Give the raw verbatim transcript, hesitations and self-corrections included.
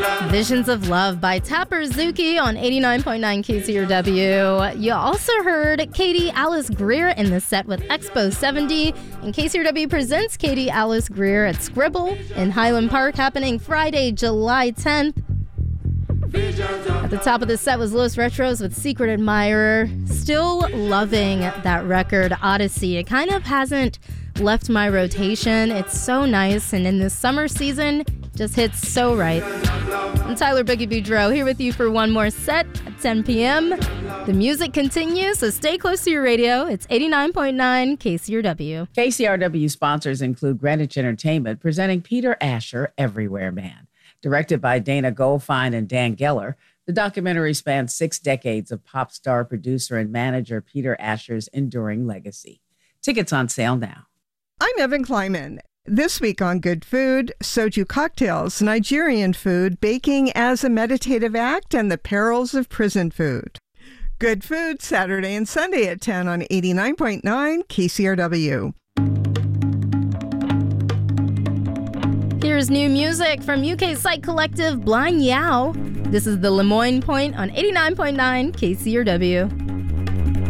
Visions of Love by Tapper Zuki on eighty-nine point nine K C R W. You also heard Katie Alice Greer in the set with Expo seventy. And K C R W presents Katie Alice Greer at Scribble in Highland Park, happening Friday, July tenth. At the top of the set was Los Retros with Secret Admirer. Still loving that record, Odyssey. It kind of hasn't left my rotation. It's so nice, and in this summer season, just hits so right. I'm Tyler Boogie Boudreaux here with you for one more set at ten p.m. The music continues, so stay close to your radio. It's eighty-nine point nine K C R W. K C R W sponsors include Greenwich Entertainment, presenting Peter Asher, Everywhere Man. Directed by Dana Goldfine and Dan Geller, the documentary spans six decades of pop star, producer, and manager Peter Asher's enduring legacy. Tickets on sale now. I'm Evan Kleiman. This week on Good Food, soju cocktails, Nigerian food, baking as a meditative act, and the perils of prison food. Good Food, Saturday and Sunday at ten on eighty-nine point nine K C R W. Here's new music from U K psych collective Blind Yao. This is the Lemoyne Point on eighty-nine point nine K C R W.